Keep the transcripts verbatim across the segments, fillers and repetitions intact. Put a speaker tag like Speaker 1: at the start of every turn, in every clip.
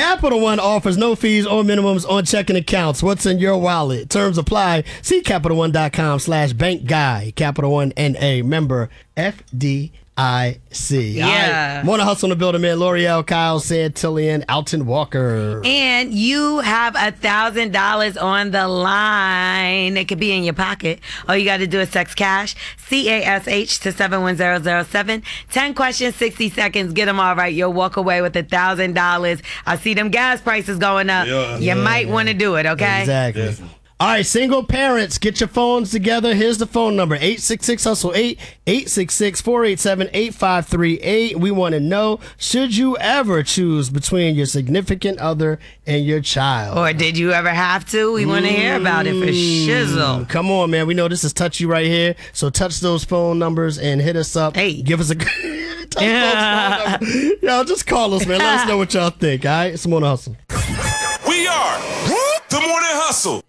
Speaker 1: Capital One offers no fees or minimums on checking accounts. What's in your wallet? Terms apply. See CapitalOne.com slash bank guy. Capital One N A, member F D I C.
Speaker 2: Yeah.
Speaker 1: Right. Morning Hustle in the building, man. L'Oreal, Kyle Santillian, Alton Walker.
Speaker 2: And you have a thousand dollars on the line. It could be in your pocket. All you got to do is text cash, C A S H, to seven one zero zero seven. ten questions, sixty seconds. Get them all right. You'll walk away with a thousand dollars. I see them gas prices going up.
Speaker 3: Yeah.
Speaker 2: You
Speaker 1: Yeah,
Speaker 2: might
Speaker 1: yeah.
Speaker 2: want to do it, okay?
Speaker 1: Exactly.
Speaker 3: Yes.
Speaker 1: All right, single parents, get your phones together. Here's the phone number, eight six six, hustle eight, eight six six, four eight seven, eight five three eight. We want to know, should you ever choose between your significant other and your child?
Speaker 2: Or did you ever have to? We want to hear about it for shizzle.
Speaker 1: Come on, man. We know this is touchy right here. So touch those phone numbers and hit us up.
Speaker 2: Hey.
Speaker 1: Give us a... touch those phone numbers. Y'all, just call us, man. Let us know what y'all think, all right? It's Morning Hustle.
Speaker 4: We are the Morning Hustle.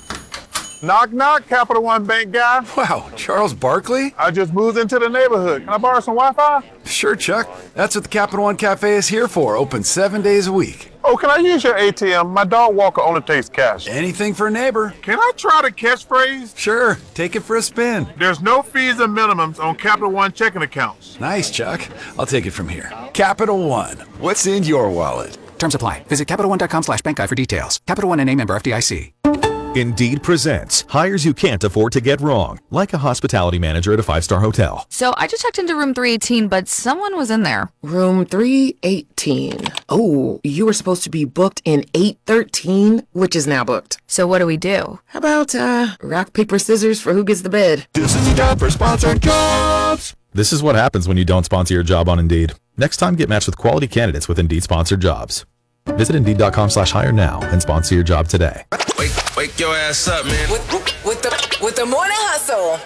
Speaker 5: Knock, knock, Capital One Bank guy.
Speaker 6: Wow, Charles Barkley?
Speaker 5: I just moved into the neighborhood. Can I borrow some Wi-Fi?
Speaker 6: Sure, Chuck. That's what the Capital One Cafe is here for, open seven days a week.
Speaker 5: Oh, can I use your A T M? My dog walker only takes cash.
Speaker 6: Anything for a neighbor.
Speaker 5: Can I try the catchphrase?
Speaker 6: Sure, take it for a spin.
Speaker 5: There's no fees or minimums on Capital One checking accounts.
Speaker 6: Nice, Chuck. I'll take it from here. Capital One, what's in your wallet?
Speaker 7: Terms apply. Visit CapitalOne.com slash bank guy for details. Capital One N A, member F D I C.
Speaker 8: Indeed presents hires you can't afford to get wrong, like a hospitality manager at a five-star hotel.
Speaker 9: So I just checked into room three eighteen, but someone was in there.
Speaker 10: Room three eighteen. Oh, you were supposed to be booked in eight thirteen, which is now booked.
Speaker 9: So what do we do?
Speaker 10: How about, uh, rock, paper, scissors for who gets the bed?
Speaker 8: This is the job for sponsored jobs. This is what happens when you don't sponsor your job on Indeed. Next time, get matched with quality candidates with Indeed sponsored jobs. Visit Indeed.com slash hire now and sponsor your job today.
Speaker 4: Wake, wake your ass up, man.
Speaker 11: With, with the with the Morning Hustle.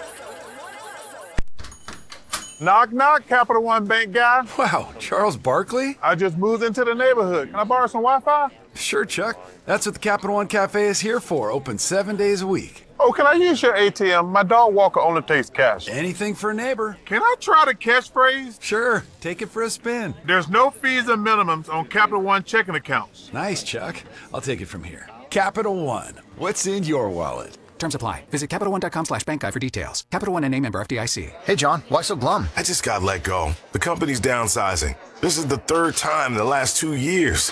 Speaker 5: Knock, knock, Capital One Bank guy.
Speaker 6: Wow, Charles Barkley?
Speaker 5: I just moved into the neighborhood. Can I borrow some Wi-Fi?
Speaker 6: Sure, Chuck. That's what the Capital One Cafe is here for, open seven days a week.
Speaker 5: Oh, can I use your A T M? My dog walker only takes cash.
Speaker 6: Anything for a neighbor.
Speaker 5: Can I try the catchphrase?
Speaker 6: Sure, take it for a spin.
Speaker 5: There's no fees or minimums on Capital One checking accounts.
Speaker 6: Nice, Chuck. I'll take it from here. Capital One, what's in your wallet?
Speaker 7: Terms apply. Visit CapitalOne.com slash bank guy for details. Capital One N A, member F D I C.
Speaker 12: Hey, John, why so glum?
Speaker 4: I just got let go. The company's downsizing. This is the third time in the last two years.